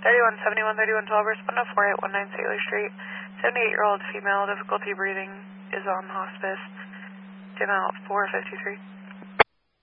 3112, respond to 4819 Sailor Street. 78-year-old female, difficulty breathing, is on hospice. Dim out 453.